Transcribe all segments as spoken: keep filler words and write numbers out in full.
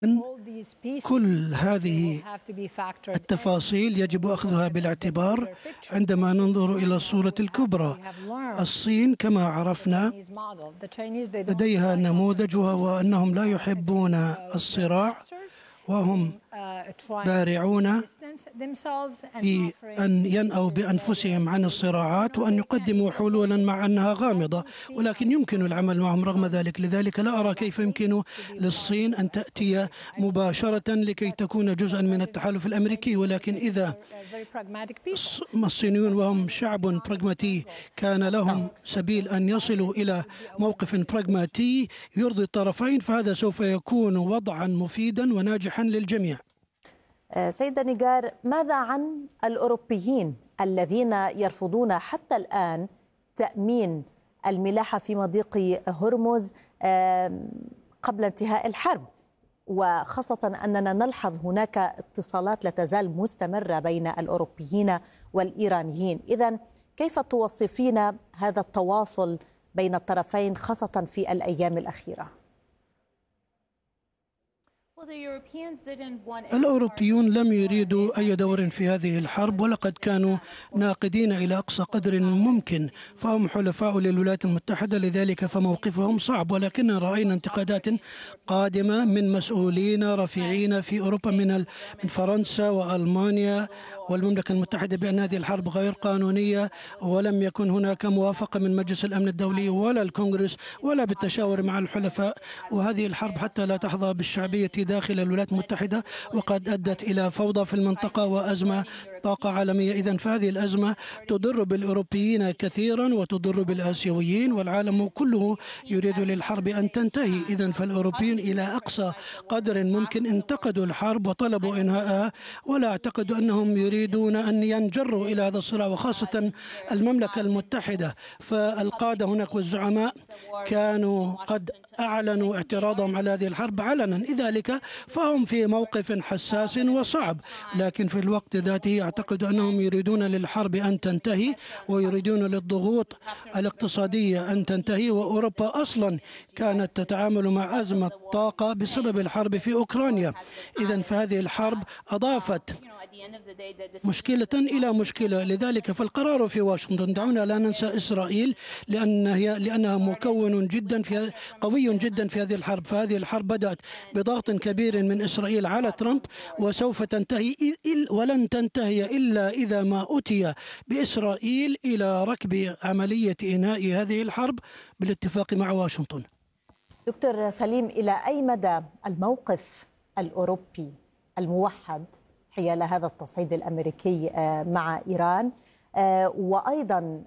كل هذه التفاصيل يجب أخذها بالاعتبار عندما ننظر إلى الصورة الكبرى. الصين كما عرفنا لديها نموذج، وهو أنهم لا يحبون الصراع، وهم بارعون في أن ينأوا بأنفسهم عن الصراعات وأن يقدموا حلولا مع أنها غامضة، ولكن يمكن العمل معهم رغم ذلك. لذلك لا أرى كيف يمكن للصين أن تأتي مباشرة لكي تكون جزءا من التحالف الأمريكي. ولكن إذا الصينيون وهم شعب براغماتي كان لهم سبيل أن يصلوا إلى موقف براغماتي يرضي الطرفين، فهذا سوف يكون وضعا مفيدا وناجحا للجميع. سيدة نيجار، ماذا عن الأوروبيين الذين يرفضون حتى الآن تأمين الملاحة في مضيق هرمز قبل انتهاء الحرب، وخاصة أننا نلحظ هناك اتصالات لا تزال مستمرة بين الأوروبيين والإيرانيين؟ إذن كيف توصفين هذا التواصل بين الطرفين خاصة في الأيام الأخيرة؟ الأوروبيون لم يريدوا أي دور في هذه الحرب، ولقد كانوا ناقدين إلى أقصى قدر ممكن، فهم حلفاء للولايات المتحدة، لذلك فموقفهم صعب. ولكن رأينا انتقادات قادمة من مسؤولين رفيعين في أوروبا، من من فرنسا وألمانيا والمملكة المتحدة، بأن هذه الحرب غير قانونية، ولم يكن هناك موافقة من مجلس الأمن الدولي ولا الكونغرس ولا بالتشاور مع الحلفاء، وهذه الحرب حتى لا تحظى بالشعبية داخل الولايات المتحدة وقد أدت إلى فوضى في المنطقة وأزمة طاقة عالمية. إذن فهذه الأزمة تضر بالأوروبيين كثيرا وتضر بالآسيويين، والعالم كله يريد للحرب أن تنتهي. إذن فالأوروبيين إلى أقصى قدر ممكن انتقدوا الحرب وطلبوا إنهائها، ولا أعتقد أنهم يريدون أن ينجروا إلى هذا الصراع، وخاصة المملكة المتحدة. فالقادة هناك والزعماء كانوا قد أعلنوا اعتراضهم على هذه الحرب علنا، لذلك فهم في موقف حساس وصعب. لكن في الوقت ذاته أعتقد أنهم يريدون للحرب أن تنتهي، ويريدون للضغوط الاقتصادية أن تنتهي، وأوروبا أصلا كانت تتعامل مع أزمة طاقة بسبب الحرب في أوكرانيا. إذن فهذه الحرب أضافت مشكلة إلى مشكلة، لذلك فالقرار في واشنطن. دعونا لا ننسى إسرائيل، لأنها لأنها مكون جدا في قوي جدا في هذه الحرب. فهذه الحرب بدأت بضغط كبير من إسرائيل على ترامب، وسوف تنتهي ولن تنتهي إلا إذا ما أتي بإسرائيل إلى ركب عملية إنهاء هذه الحرب بالاتفاق مع واشنطن. دكتور سليم، إلى أي مدى الموقف الأوروبي الموحد حيال هذا التصعيد الأمريكي مع إيران، وأيضا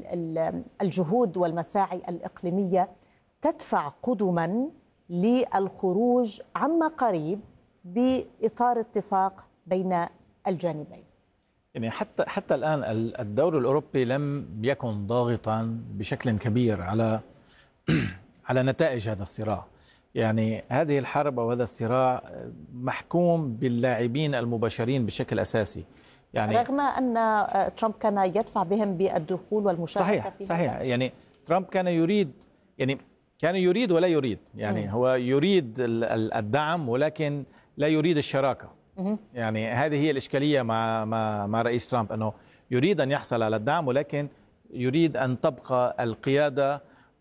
الجهود والمساعي الإقليمية تدفع قدما للخروج عما قريب بإطار اتفاق بين الجانبين؟ يعني حتى حتى الآن الدور الأوروبي لم يكن ضاغطا بشكل كبير على على نتائج هذا الصراع. يعني هذه الحرب أو هذا الصراع محكوم باللاعبين المباشرين بشكل أساسي، يعني رغم أن ترامب كان يدفع بهم بالدخول والمشاركة. صحيح في صحيح يعني ترامب كان يريد يعني كان يريد ولا يريد يعني م. هو يريد الدعم ولكن لا يريد الشراكة. م. يعني هذه هي الإشكالية مع مع مع رئيس ترامب، أنه يريد أن يحصل على الدعم ولكن يريد أن تبقى القيادة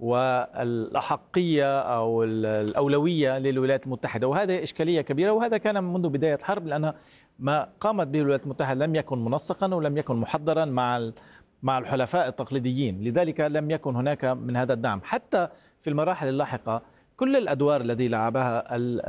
والأحقية أو الأولوية للولايات المتحدة، وهذه إشكالية كبيرة. وهذا كان منذ بداية الحرب، لأن ما قامت به الولايات المتحدة لم يكن منسقا ولم يكن محضرا مع مع الحلفاء التقليديين، لذلك لم يكن هناك من هذا الدعم. حتى في المراحل اللاحقة كل الأدوار التي لعبها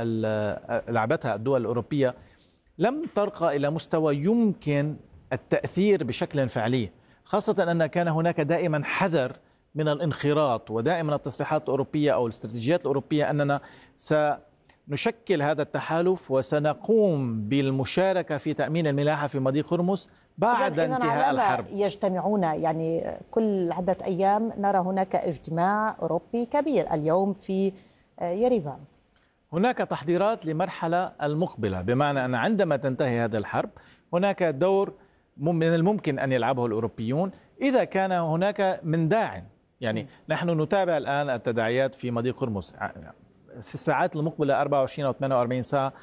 لعبتها الدول الأوروبية لم ترقى إلى مستوى يمكن التأثير بشكل فعلي، خاصة أن كان هناك دائما حذر من الانخراط، ودائما التصريحات الأوروبية أو الاستراتيجيات الأوروبية أننا سنشكل هذا التحالف وسنقوم بالمشاركة في تأمين الملاحة في مضيق هرمز بعد انتهاء الحرب. يجتمعون يعني كل عدة أيام نرى هناك اجتماع أوروبي كبير اليوم في يريفان. هناك تحضيرات لمرحلة المقبلة، بمعنى أن عندما تنتهي هذه الحرب هناك دور من الممكن أن يلعبه الأوروبيون إذا كان هناك من داع. يعني م. نحن نتابع الآن التداعيات في مضيق هرمز في الساعات المقبلة أربعة وعشرين أو ثمانية وأربعين ساعة